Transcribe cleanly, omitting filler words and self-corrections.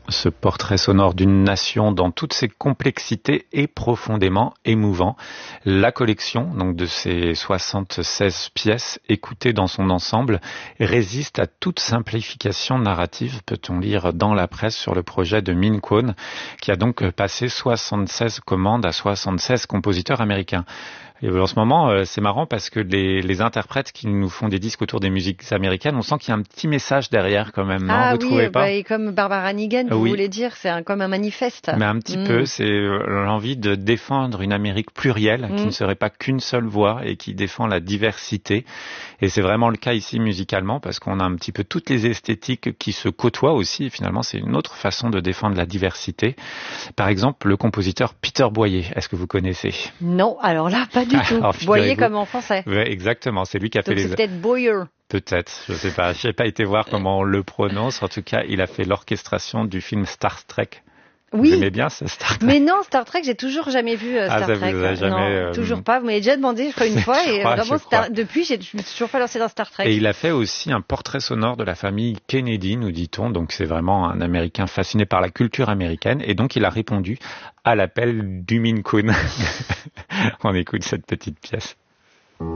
Ce portrait sonore d'une nation dans toutes ses complexités est profondément émouvant. La collection, donc de ces 76 pièces écoutées dans son ensemble, résiste à toute simplification narrative, peut-on lire dans la presse sur le projet de Min Kwon, qui a donc passé 76 commandes à 76 compositeurs américains. Et en ce moment, c'est marrant parce que les interprètes qui nous font des disques autour des musiques américaines, on sent qu'il y a un petit message derrière quand même, non? Vous trouvez pas? Et comme Barbara Nigan, vous voulez dire, c'est comme un manifeste. Mais un petit peu, c'est l'envie de défendre une Amérique plurielle, qui ne serait pas qu'une seule voix et qui défend la diversité. Et c'est vraiment le cas ici musicalement parce qu'on a un petit peu toutes les esthétiques qui se côtoient aussi. Et finalement, c'est une autre façon de défendre la diversité. Par exemple, le compositeur Peter Boyer, est-ce que vous connaissez? Non, alors là, pas du tout. Boyer comme en français. Ouais, exactement, c'est lui qui a fait c'est peut-être Boyer. Peut-être, je sais pas. Je n'ai pas été voir comment on le prononce. En tout cas, il a fait l'orchestration du film Star Trek. Oui. Vous aimez bien ce Star Trek? Mais non, Star Trek, j'ai toujours jamais vu Star Trek. Vous a jamais, non, toujours pas. Vous m'avez déjà demandé, je crois, une fois. Et vraiment, depuis, je me suis toujours pas lancé dans Star Trek. Et il a fait aussi un portrait sonore de la famille Kennedy, nous dit-on. Donc c'est vraiment un Américain fasciné par la culture américaine. Et donc il a répondu à l'appel du Min Kwon. On écoute cette petite pièce.